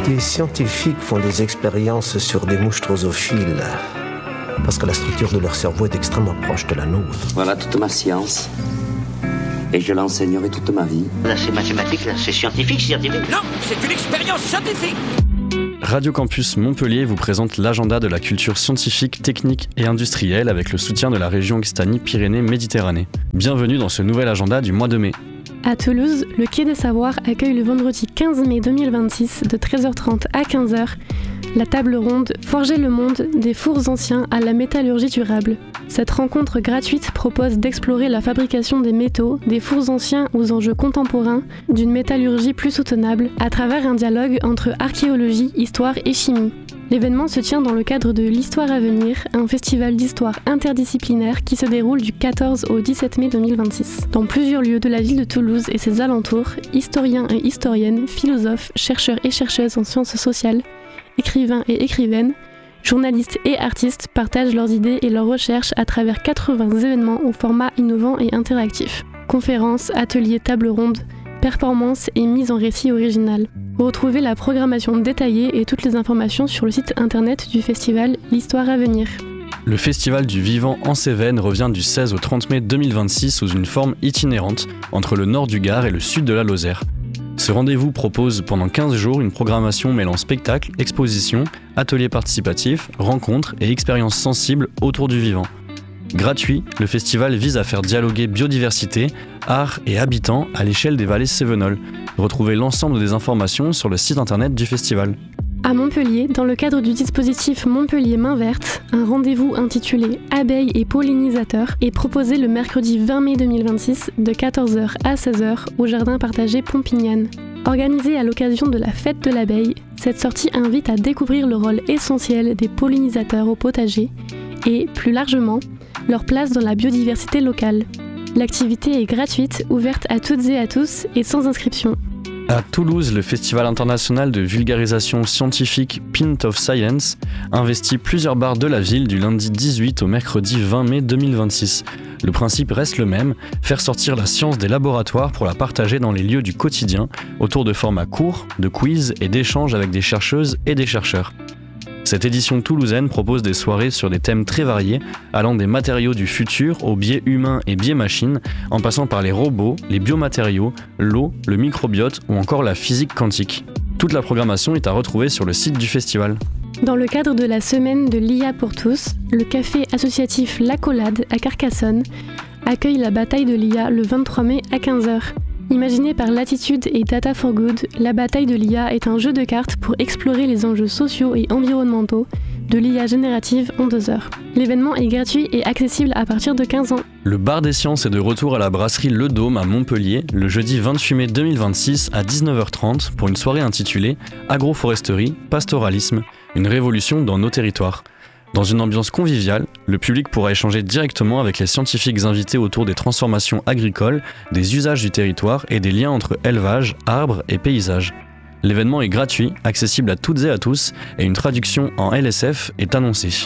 Des scientifiques font des expériences sur des mouches drosophiles parce que la structure de leur cerveau est extrêmement proche de la nôtre. Voilà toute ma science. Et je l'enseignerai toute ma vie. Là, c'est mathématique, là, c'est scientifique. Non, c'est une expérience scientifique. Radio Campus Montpellier vous présente l'agenda de la culture scientifique, technique et industrielle avec le soutien de la région Occitanie-Pyrénées-Méditerranée. Bienvenue dans ce nouvel agenda du mois de mai. À Toulouse, le Quai des Savoirs accueille le vendredi 15 mai 2026 de 13h30 à 15h la table ronde « Forger le monde des fours anciens à la métallurgie durable ». Cette rencontre gratuite propose d'explorer la fabrication des métaux, des fours anciens aux enjeux contemporains, d'une métallurgie plus soutenable, à travers un dialogue entre archéologie, histoire et chimie. L'événement se tient dans le cadre de l'Histoire à venir, un festival d'histoire interdisciplinaire qui se déroule du 14 au 17 mai 2026. Dans plusieurs lieux de la ville de Toulouse et ses alentours, historiens et historiennes, philosophes, chercheurs et chercheuses en sciences sociales, écrivains et écrivaines, journalistes et artistes partagent leurs idées et leurs recherches à travers 80 événements au format innovant et interactif. Conférences, ateliers, tables rondes, performances et mises en récit originales. Retrouvez la programmation détaillée et toutes les informations sur le site internet du festival L'Histoire à venir. Le Festival du Vivant en Cévennes revient du 16 au 30 mai 2026 sous une forme itinérante entre le nord du Gard et le sud de la Lozère. Ce rendez-vous propose pendant 15 jours une programmation mêlant spectacles, expositions, ateliers participatifs, rencontres et expériences sensibles autour du vivant. Gratuit, le festival vise à faire dialoguer biodiversité, art et habitants à l'échelle des vallées cévenoles. Retrouvez l'ensemble des informations sur le site internet du festival. À Montpellier, dans le cadre du dispositif Montpellier Main Verte, un rendez-vous intitulé Abeilles et pollinisateurs est proposé le mercredi 20 mai 2026 de 14h à 16h au jardin partagé Pompignane. Organisée à l'occasion de la fête de l'abeille, cette sortie invite à découvrir le rôle essentiel des pollinisateurs au potager et, plus largement, leur place dans la biodiversité locale. L'activité est gratuite, ouverte à toutes et à tous et sans inscription. À Toulouse, le Festival international de vulgarisation scientifique Pint of Science investit plusieurs bars de la ville du lundi 18 au mercredi 20 mai 2026. Le principe reste le même, faire sortir la science des laboratoires pour la partager dans les lieux du quotidien, autour de formats courts, de quiz et d'échanges avec des chercheuses et des chercheurs. Cette édition toulousaine propose des soirées sur des thèmes très variés, allant des matériaux du futur aux biais humains et biais machines, en passant par les robots, les biomatériaux, l'eau, le microbiote ou encore la physique quantique. Toute la programmation est à retrouver sur le site du festival. Dans le cadre de la semaine de l'IA pour tous, le café associatif L'Accolade à Carcassonne accueille la bataille de l'IA le 23 mai à 15h. Imaginée par Latitude et Data for Good, la bataille de l'IA est un jeu de cartes pour explorer les enjeux sociaux et environnementaux de l'IA générative en 2 heures. L'événement est gratuit et accessible à partir de 15 ans. Le Bar des Sciences est de retour à la brasserie Le Dôme à Montpellier le jeudi 28 mai 2026 à 19h30 pour une soirée intitulée Agroforesterie, pastoralisme, une révolution dans nos territoires. Dans une ambiance conviviale, le public pourra échanger directement avec les scientifiques invités autour des transformations agricoles, des usages du territoire et des liens entre élevage, arbres et paysages. L'événement est gratuit, accessible à toutes et à tous, et une traduction en LSF est annoncée.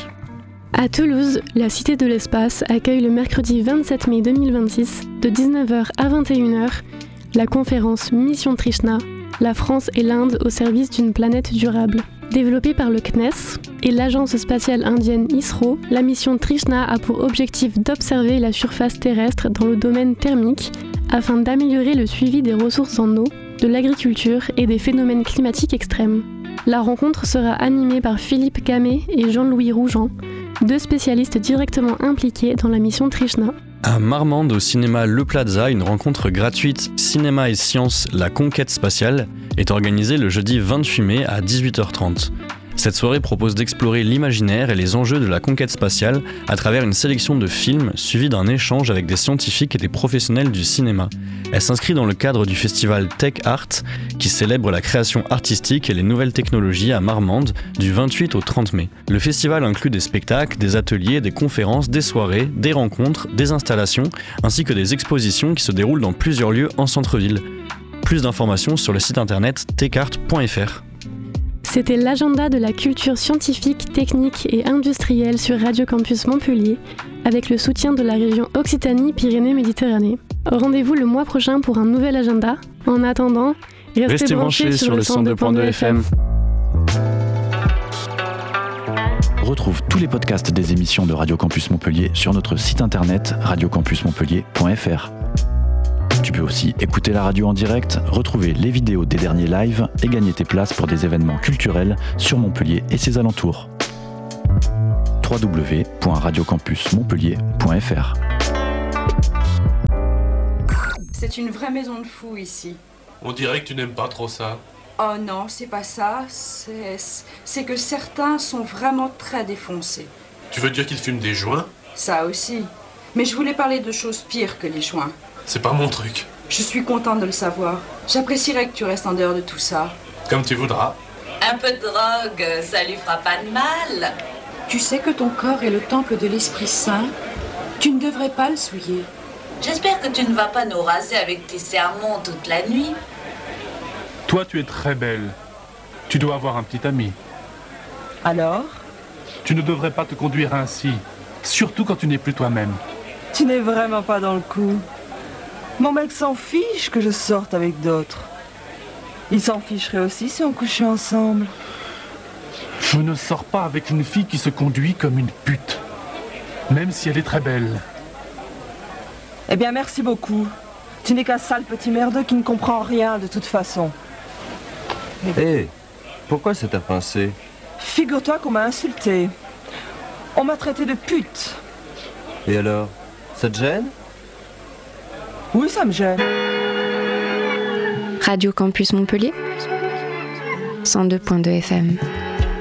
À Toulouse, la Cité de l'Espace accueille le mercredi 27 mai 2026 de 19h à 21h la conférence Mission Trishna, la France et l'Inde au service d'une planète durable. Développée par le CNES et l'agence spatiale indienne ISRO, la mission Trishna a pour objectif d'observer la surface terrestre dans le domaine thermique afin d'améliorer le suivi des ressources en eau, de l'agriculture et des phénomènes climatiques extrêmes. La rencontre sera animée par Philippe Gamet et Jean-Louis Rougeant, 2 spécialistes directement impliqués dans la mission Trishna. À Marmande, au cinéma Le Plaza, une rencontre gratuite Cinéma et Sciences, la conquête spatiale est organisée le jeudi 28 mai à 18h30. Cette soirée propose d'explorer l'imaginaire et les enjeux de la conquête spatiale à travers une sélection de films suivie d'un échange avec des scientifiques et des professionnels du cinéma. Elle s'inscrit dans le cadre du festival Tech Art qui célèbre la création artistique et les nouvelles technologies à Marmande du 28 au 30 mai. Le festival inclut des spectacles, des ateliers, des conférences, des soirées, des rencontres, des installations ainsi que des expositions qui se déroulent dans plusieurs lieux en centre-ville. Plus d'informations sur le site internet techart.fr. C'était l'agenda de la culture scientifique, technique et industrielle sur Radio Campus Montpellier, avec le soutien de la région Occitanie-Pyrénées-Méditerranée. Rendez-vous le mois prochain pour un nouvel agenda. En attendant, restez branchés sur le 102.2 FM. Retrouve tous les podcasts des émissions de Radio Campus Montpellier sur notre site internet radiocampusmontpellier.fr. Tu peux aussi écouter la radio en direct, retrouver les vidéos des derniers lives et gagner tes places pour des événements culturels sur Montpellier et ses alentours. www.radiocampusmontpellier.fr. C'est une vraie maison de fous ici. On dirait que tu n'aimes pas trop ça. Oh non, c'est pas ça. C'est que certains sont vraiment très défoncés. Tu veux dire qu'ils fument des joints ? Ça aussi. Mais je voulais parler de choses pires que les joints. C'est pas mon truc. Je suis contente de le savoir. J'apprécierais que tu restes en dehors de tout ça. Comme tu voudras. Un peu de drogue, ça lui fera pas de mal. Tu sais que ton corps est le temple de l'Esprit Saint. Tu ne devrais pas le souiller. J'espère que tu ne vas pas nous raser avec tes sermons toute la nuit. Toi, tu es très belle. Tu dois avoir un petit ami. Alors ? Tu ne devrais pas te conduire ainsi. Surtout quand tu n'es plus toi-même. Tu n'es vraiment pas dans le coup. Mon mec s'en fiche que je sorte avec d'autres. Il s'en ficherait aussi si on couchait ensemble. Je ne sors pas avec une fille qui se conduit comme une pute. Même si elle est très belle. Eh bien, merci beaucoup. Tu n'es qu'un sale petit merdeux qui ne comprend rien de toute façon. Hé, pourquoi ça t'a pincé ? Figure-toi qu'on m'a insulté. On m'a traité de pute. Et alors ? Ça te gêne ? Oui, ça me gêne. Radio Campus Montpellier 102.2 FM.